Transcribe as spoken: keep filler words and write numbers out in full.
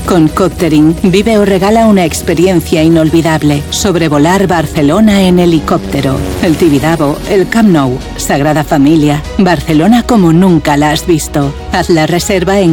Con Coptering, vive o regala una experiencia inolvidable. Sobrevolar Barcelona en helicóptero. El Tibidabo, el Camp Nou, Sagrada Familia. Barcelona como nunca la has visto. Haz la reserva en